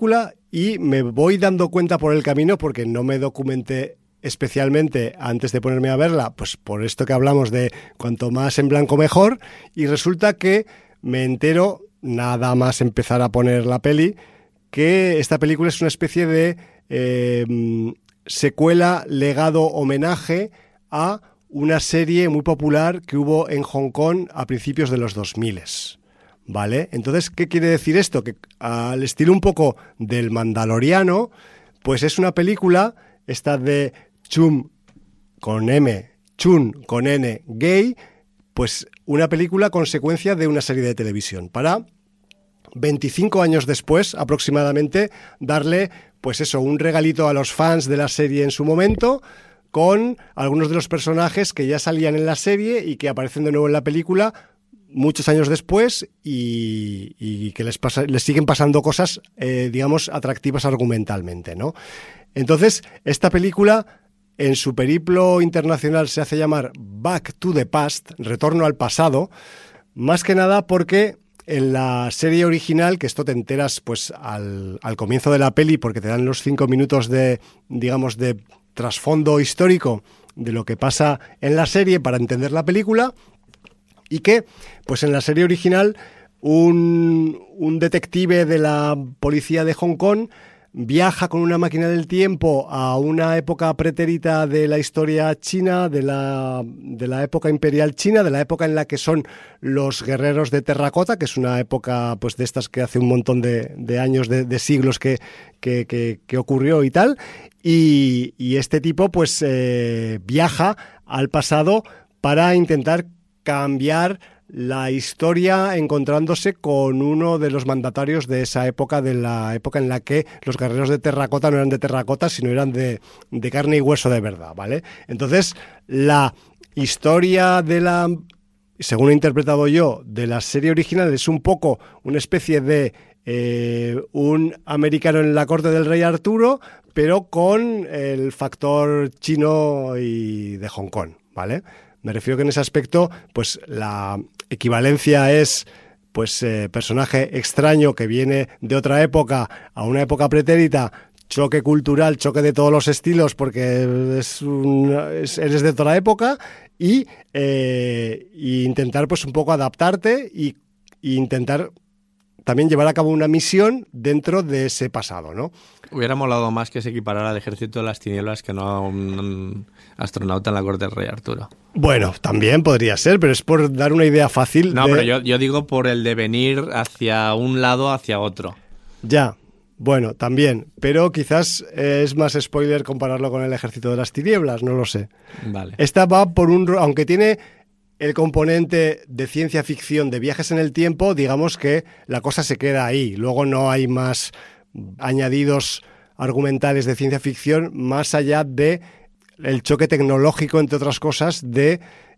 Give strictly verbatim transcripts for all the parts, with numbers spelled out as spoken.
película y me voy dando cuenta por el camino, porque no me documenté especialmente antes de ponerme a verla, pues por esto que hablamos de cuanto más en blanco mejor, y resulta que me entero, nada más empezar a poner la peli, que esta película es una especie de eh, secuela, legado, homenaje a una serie muy popular que hubo en Hong Kong a principios de los dos mil. ¿Vale? Entonces, ¿qué quiere decir esto? Que al estilo un poco del Mandaloriano, pues es una película, esta de Chum con M, Chun con N, gay, pues una película consecuencia de una serie de televisión, para veinticinco años después aproximadamente darle, pues eso, un regalito a los fans de la serie en su momento, con algunos de los personajes que ya salían en la serie y que aparecen de nuevo en la película muchos años después, y, y que les, pasa, les siguen pasando cosas, eh, digamos, atractivas argumentalmente, ¿no? Entonces, esta película, en su periplo internacional, se hace llamar Back to the Past, Retorno al Pasado, más que nada porque en la serie original, que esto te enteras pues al, al comienzo de la peli, porque te dan los cinco minutos de, digamos, de trasfondo histórico de lo que pasa en la serie para entender la película, y que, pues en la serie original, un, un detective de la policía de Hong Kong viaja con una máquina del tiempo a una época pretérita de la historia china, de la, de la época imperial china, de la época en la que son los guerreros de terracota, que es una época pues de estas que hace un montón de, de años, de, de siglos que, que, que, que ocurrió y tal. Y, y este tipo pues eh, viaja al pasado para intentar cambiar la historia, encontrándose con uno de los mandatarios de esa época, de la época en la que los guerreros de terracota no eran de terracota, sino eran de, de carne y hueso de verdad, ¿vale? Entonces, la historia de la, según he interpretado yo, de la serie original es un poco una especie de eh, un americano en la corte del rey Arturo, pero con el factor chino y de Hong Kong, ¿vale? Me refiero que en ese aspecto, pues la equivalencia es pues eh, personaje extraño que viene de otra época a una época pretérita, choque cultural, choque de todos los estilos porque es un, es, eres de otra época, y, eh, y intentar pues un poco adaptarte y, y intentar también llevar a cabo una misión dentro de ese pasado, ¿no? Hubiera molado más que se equiparara al Ejército de las Tinieblas que no a un astronauta en la corte del rey Arturo. Bueno, también podría ser, pero es por dar una idea fácil. No, de... pero yo, yo digo por el devenir hacia un lado, hacia otro. Ya, bueno, también, pero quizás es más spoiler compararlo con el Ejército de las Tinieblas, no lo sé. Vale. Esta va por un... aunque tiene el componente de ciencia ficción, de viajes en el tiempo, digamos que la cosa se queda ahí. Luego no hay más añadidos argumentales de ciencia ficción más allá de el choque tecnológico, entre otras cosas, de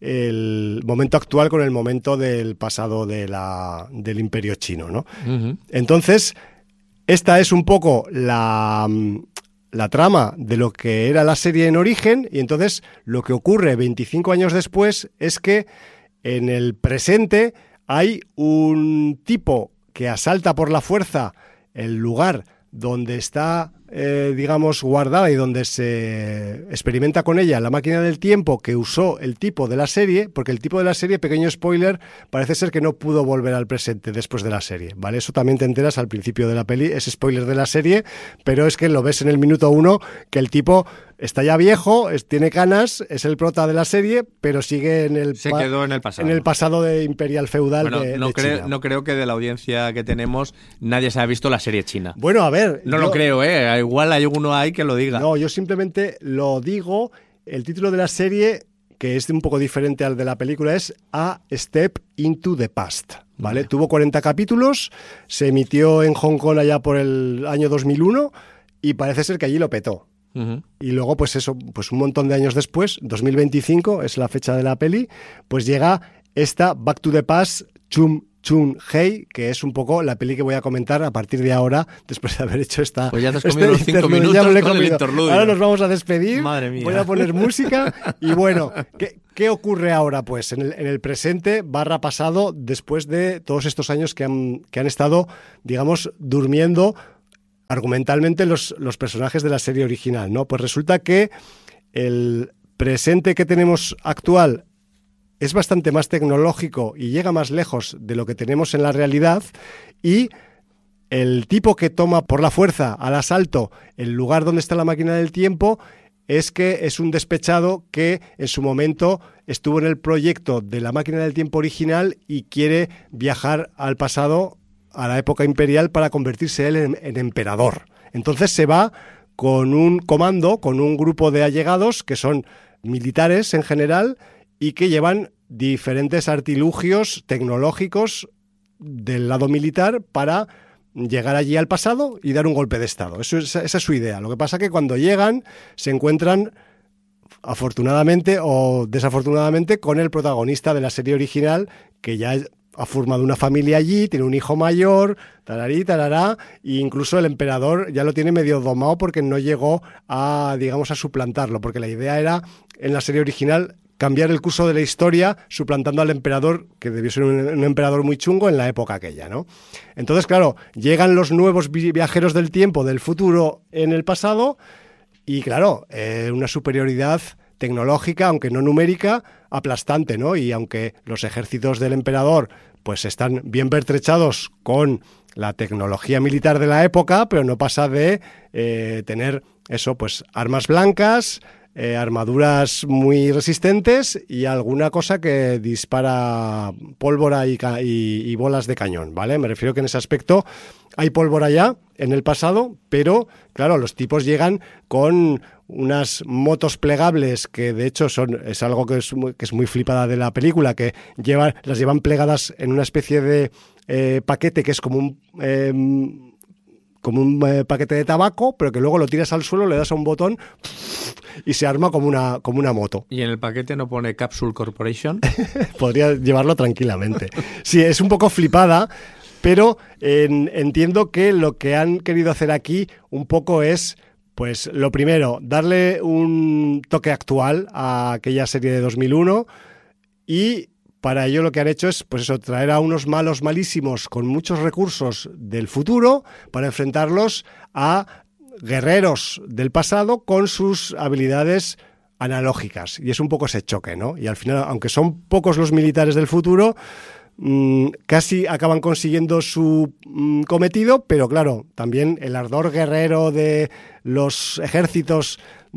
el momento actual con el momento del pasado de la, del Imperio Chino, ¿no? Uh-huh. Entonces, esta es un poco la... la trama de lo que era la serie en origen, y entonces lo que ocurre veinticinco años después es que en el presente hay un tipo que asalta por la fuerza el lugar donde está, eh, digamos, guardada y donde se experimenta con ella la máquina del tiempo que usó el tipo de la serie, porque el tipo de la serie, pequeño spoiler, parece ser que no pudo volver al presente después de la serie, ¿vale? Eso también te enteras al principio de la peli, es spoiler de la serie, pero es que lo ves en el minuto uno, que el tipo está ya viejo, es, tiene canas, es el prota de la serie, pero sigue en el, Se quedó en el pasado. En el pasado de imperial feudal bueno, de, no de creo, China. No creo que de la audiencia que tenemos nadie se haya visto la serie china. Bueno, a ver... No yo, lo creo, ¿eh? Igual hay uno ahí que lo diga. No, yo simplemente lo digo. El título de la serie, que es un poco diferente al de la película, es A Step into the Past, ¿vale? Vale. Tuvo cuarenta capítulos, se emitió en Hong Kong allá por el año dos mil uno y parece ser que allí lo petó. Uh-huh. Y luego, pues eso, pues un montón de años después, dos mil veinticinco es la fecha de la peli, pues llega esta Back to the Past, Chum Chun Hei, que es un poco la peli que voy a comentar a partir de ahora, después de haber hecho esta... Pues ya te has comido los cinco minutos con el interludio. Ahora nos vamos a despedir. Madre mía. Voy a poner música y bueno, ¿qué, qué ocurre ahora? Pues en el, en el presente barra pasado, después de todos estos años que han, que han estado, digamos, durmiendo argumentalmente los, los personajes de la serie original, ¿no? Pues resulta que el presente que tenemos actual es bastante más tecnológico y llega más lejos de lo que tenemos en la realidad, y el tipo que toma por la fuerza al asalto el lugar donde está la máquina del tiempo es que es un despechado que en su momento estuvo en el proyecto de la máquina del tiempo original y quiere viajar al pasado, a la época imperial, para convertirse él en, en emperador. Entonces se va con un comando, con un grupo de allegados que son militares en general y que llevan diferentes artilugios tecnológicos del lado militar para llegar allí al pasado y dar un golpe de estado. Eso es, esa es su idea. Lo que pasa es que cuando llegan se encuentran, afortunadamente o desafortunadamente, con el protagonista de la serie original, que ya ha formado una familia allí, tiene un hijo mayor, tararí, tarará, e incluso el emperador ya lo tiene medio domado porque no llegó a, digamos, a suplantarlo, porque la idea era, en la serie original, cambiar el curso de la historia suplantando al emperador, que debió ser un, un emperador muy chungo en la época aquella, ¿no? Entonces, claro, llegan los nuevos viajeros del tiempo del futuro en el pasado y, claro, eh, una superioridad tecnológica, aunque no numérica, aplastante, ¿no? Y aunque los ejércitos del emperador pues están bien pertrechados con la tecnología militar de la época, pero no pasa de eh, tener eso, pues armas blancas, Eh, armaduras muy resistentes y alguna cosa que dispara pólvora y, ca- y, y bolas de cañón, ¿vale? Me refiero que en ese aspecto hay pólvora ya en el pasado, pero claro, los tipos llegan con unas motos plegables que de hecho son es algo que es muy, que es muy flipada de la película, que llevan, las llevan plegadas en una especie de eh, paquete que es como un... Eh, como un eh, paquete de tabaco, pero que luego lo tiras al suelo, le das a un botón y se arma como una, como una moto. ¿Y en el paquete no pone Capsule Corporation? Podría llevarlo tranquilamente. Sí, es un poco flipada, pero en, entiendo que lo que han querido hacer aquí un poco es, pues lo primero, darle un toque actual a aquella serie de dos mil uno, y para ello lo que han hecho es, pues eso, traer a unos malos malísimos con muchos recursos del futuro para enfrentarlos a guerreros del pasado con sus habilidades analógicas. Y es un poco ese choque, ¿no? Y al final, aunque son pocos los militares del futuro, mmm, casi acaban consiguiendo su mmm, cometido, pero claro, también el ardor guerrero de los ejércitos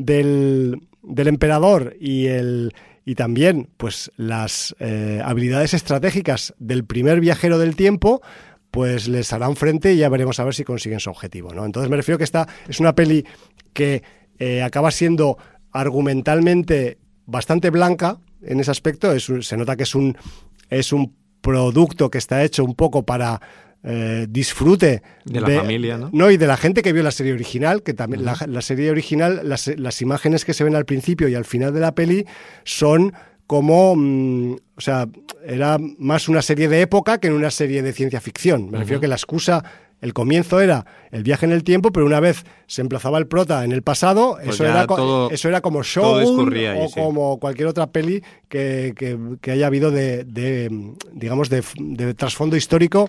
del, del emperador y el... y también pues las eh, habilidades estratégicas del primer viajero del tiempo, pues les harán frente y ya veremos a ver si consiguen su objetivo, ¿no? Entonces me refiero que esta es una peli que eh, acaba siendo argumentalmente bastante blanca en ese aspecto. Es un, se nota que es un, es un producto que está hecho un poco para... Eh, disfrute de la de, familia, ¿no? No, y de la gente que vio la serie original, que también uh-huh. la, la serie original, las, las imágenes que se ven al principio y al final de la peli son como, mmm, o sea, era más una serie de época que en una serie de ciencia ficción. Me uh-huh. refiero que la excusa, el comienzo era el viaje en el tiempo, pero una vez se emplazaba el prota en el pasado, pues eso, era, todo, eso era como Shogun ahí, o sí. como cualquier otra peli que, que, que haya habido de, de digamos, de, de trasfondo histórico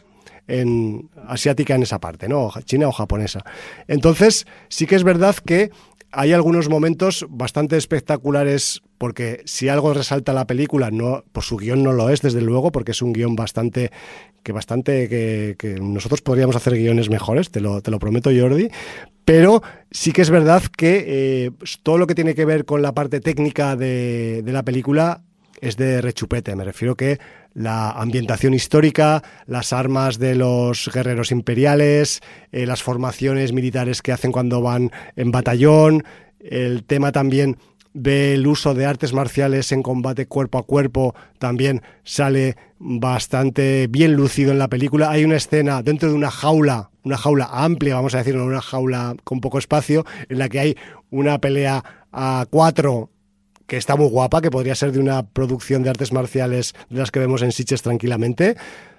en asiática en esa parte, ¿no? China o japonesa. Entonces, sí que es verdad que hay algunos momentos bastante espectaculares, porque si algo resalta la película, no, pues su guión no lo es, desde luego, porque es un guión bastante que bastante que, que nosotros podríamos hacer guiones mejores, te lo, te lo prometo, Jordi, pero sí que es verdad que eh, todo lo que tiene que ver con la parte técnica de, de la película es de rechupete. Me refiero que la ambientación histórica, las armas de los guerreros imperiales, eh, las formaciones militares que hacen cuando van en batallón, el tema también del uso de artes marciales en combate cuerpo a cuerpo también sale bastante bien lucido en la película. Hay una escena dentro de una jaula, una jaula amplia, vamos a decirlo, una jaula con poco espacio, en la que hay una pelea a cuatro que está muy guapa, que podría ser de una producción de artes marciales de las que vemos en Sitges tranquilamente,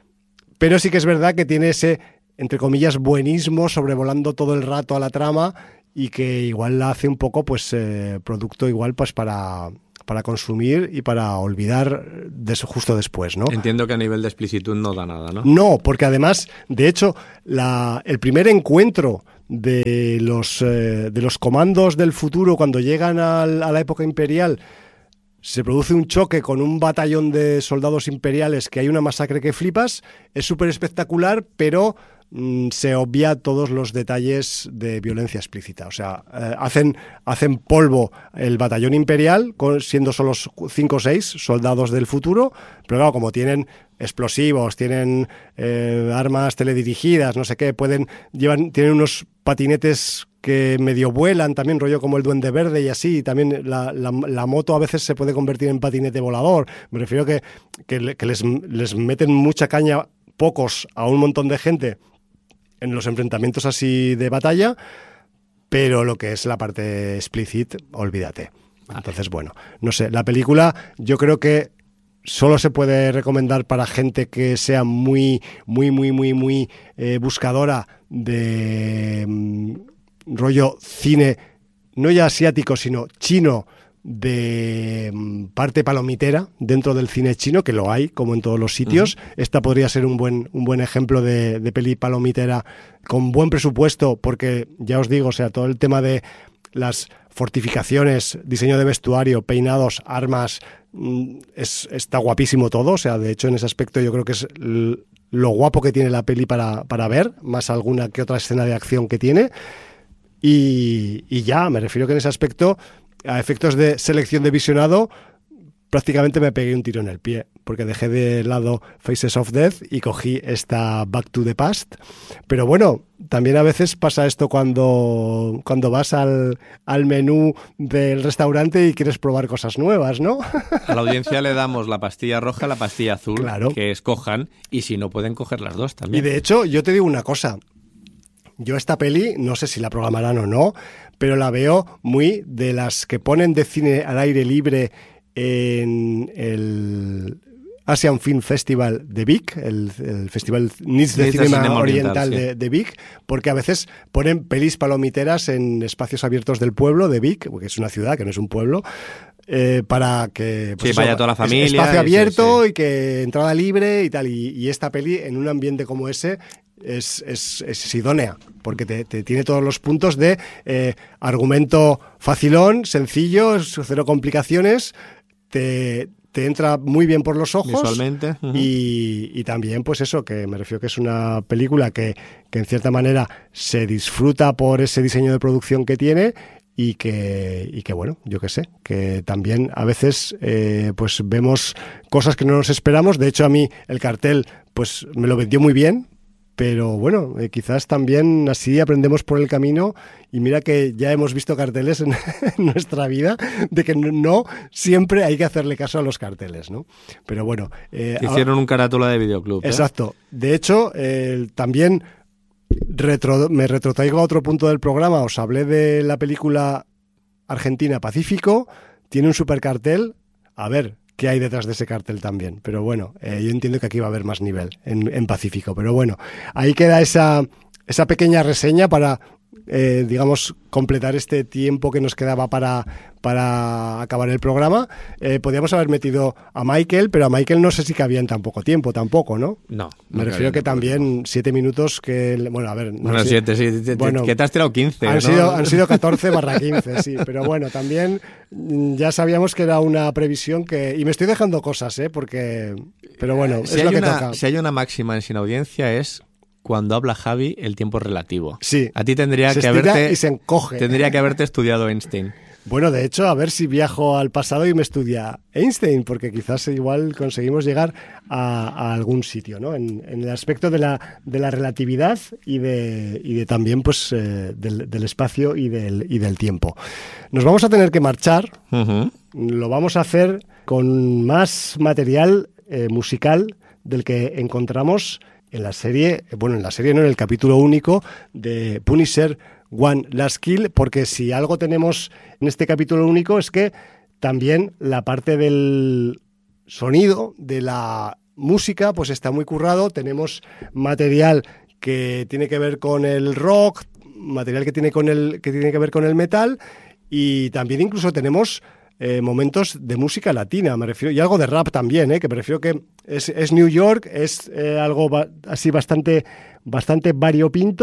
pero sí que es verdad que tiene ese, entre comillas, buenismo sobrevolando todo el rato a la trama y que igual la hace un poco, pues, eh, producto igual, pues, para, para consumir y para olvidar de eso justo después, ¿no? Entiendo que a nivel de explicitud no da nada, ¿no? No, porque además, de hecho, la, el primer encuentro de los, eh, de los comandos del futuro cuando llegan al, a la época imperial. Se produce un choque con un batallón de soldados imperiales, que hay una masacre que flipas, es súper espectacular, pero mm, se obvia todos los detalles de violencia explícita. O sea, eh, hacen, hacen polvo el batallón imperial, con, siendo solo cinco o seis soldados del futuro, pero claro, como tienen explosivos, tienen eh, armas teledirigidas, no sé qué, pueden llevan, tienen unos patinetes que medio vuelan, también rollo como el Duende Verde y así, y también la, la, la moto a veces se puede convertir en patinete volador. Me refiero que, que, que les, les meten mucha caña, pocos a un montón de gente en los enfrentamientos así de batalla, pero lo que es la parte explícita, olvídate. Entonces, bueno, no sé, la película yo creo que solo se puede recomendar para gente que sea muy, muy, muy, muy, muy eh, buscadora de mm, rollo cine, no ya asiático, sino chino, de mm, parte palomitera dentro del cine chino, que lo hay, como en todos los sitios. Uh-huh. Esta podría ser un buen, un buen ejemplo de, de peli palomitera con buen presupuesto, porque ya os digo, o sea, todo el tema de las fortificaciones, diseño de vestuario, peinados, armas, es, está guapísimo todo. O sea, de hecho, en ese aspecto yo creo que es l- lo guapo que tiene la peli para, para ver, más alguna que otra escena de acción que tiene. Y, y ya, me refiero que en ese aspecto, a efectos de selección de visionado, prácticamente me pegué un tiro en el pie, porque dejé de lado Faces of Death y cogí esta Back to the Past. Pero bueno, también a veces pasa esto cuando, cuando vas al, al menú del restaurante y quieres probar cosas nuevas, ¿no? A la audiencia le damos la pastilla roja, la pastilla azul, claro, que escojan, y si no pueden coger las dos también. Y de hecho, yo te digo una cosa. Yo esta peli, no sé si la programarán o no, pero la veo muy de las que ponen de cine al aire libre en el Asian Film Festival de Vic, el, el festival Nids de Cinema, Cinema Oriental, Oriental sí. de, de Vic, porque a veces ponen pelis palomiteras en espacios abiertos del pueblo de Vic, porque es una ciudad, que no es un pueblo, eh, para que pues sí, eso, vaya toda la familia. Espacio abierto sí, sí. y que entrada libre y tal. Y, y esta peli, en un ambiente como ese, es, es, es idónea, porque te, te tiene todos los puntos de eh, argumento facilón, sencillo, cero complicaciones, te, te entra muy bien por los ojos. Visualmente. Uh-huh. Y, y también, pues eso, que me refiero que es una película que, que en cierta manera se disfruta por ese diseño de producción que tiene y que, y que bueno, yo qué sé, que también a veces eh, pues vemos cosas que no nos esperamos. De hecho, a mí el cartel pues me lo vendió muy bien, pero bueno, eh, quizás también así aprendemos por el camino, y mira que ya hemos visto carteles en, en nuestra vida de que no, no siempre hay que hacerle caso a los carteles, ¿no? Pero bueno. Eh, Hicieron ahora, un carátula de videoclub. ¿eh? Exacto. De hecho, eh, también retro, me retrotraigo a otro punto del programa. Os hablé de la película argentina Pacífico. Tiene un super cartel. A ver qué hay detrás de ese cartel también. Pero bueno, eh, yo entiendo que aquí va a haber más nivel en, en Pacífico. Pero bueno, ahí queda esa, esa pequeña reseña para, eh, digamos, completar este tiempo que nos quedaba para, para acabar el programa. Eh, podríamos haber metido a Michael, pero a Michael no sé si cabía en tan poco tiempo tampoco, ¿no? No. Me no refiero que también tiempo. siete minutos que... Bueno, a ver... No bueno, sé, siete, sí. Te, bueno, que te has tirado quince, han ¿no? Sido, han sido catorce barra quince, sí. Pero bueno, también ya sabíamos que era una previsión que... Y me estoy dejando cosas, ¿eh? Porque... Pero bueno, si es lo que una, toca. Si hay una máxima en Sin Audiencia es... Cuando habla Javi, el tiempo es relativo. Sí. A ti tendría se que estira haberte... y se encoge. Tendría que haberte estudiado Einstein. Bueno, de hecho, a ver si viajo al pasado y me estudia Einstein, porque quizás igual conseguimos llegar a, a algún sitio, ¿no? En, en el aspecto de la, de la relatividad y de, y de también, pues, eh, del, del espacio y del, y del tiempo. Nos vamos a tener que marchar. Uh-huh. Lo vamos a hacer con más material eh, musical del que encontramos en la serie, bueno, en la serie no, en el capítulo único de Punisher One Last Kill, porque si algo tenemos en este capítulo único es que también la parte del sonido, de la música, pues está muy currado. Tenemos material que tiene que ver con el rock, material que tiene, con el, que tiene que ver con el metal, y también incluso tenemos Eh, momentos de música latina, me refiero, y algo de rap también, eh, que me refiero que es, es New York, es eh, algo ba- así bastante, bastante variopinto,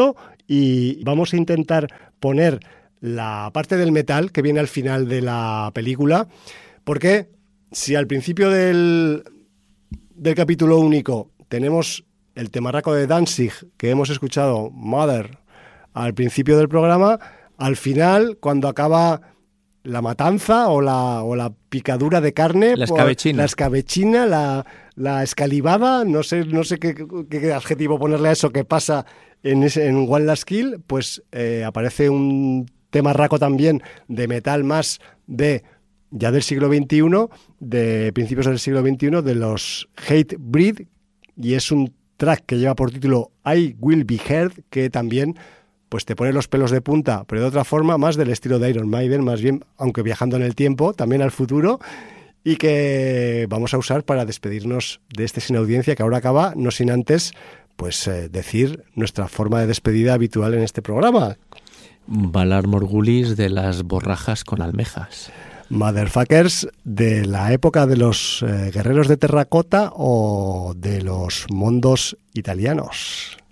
y vamos a intentar poner la parte del metal que viene al final de la película, porque si al principio del, del capítulo único tenemos el temarraco de Danzig que hemos escuchado, Mother, al principio del programa, al final, cuando acaba la matanza o la, o la picadura de carne, la escabechina, la, escabechina, la, la escalivada, no sé, no sé qué, qué adjetivo ponerle a eso que pasa en, ese, en One Last Kill, pues eh, aparece un temarraco también de metal más de ya del siglo veintiuno, de principios del siglo veintiuno, de los Hatebreed, y es un track que lleva por título I Will Be Heard, que también pues te pone los pelos de punta, pero de otra forma, más del estilo de Iron Maiden, más bien, aunque viajando en el tiempo, también al futuro, y que vamos a usar para despedirnos de este Sin Audiencia, que ahora acaba, no sin antes pues eh, decir nuestra forma de despedida habitual en este programa. Valar Morgulis de las borrajas con almejas. Motherfuckers de la época de los eh, guerreros de terracota o de los mondos italianos.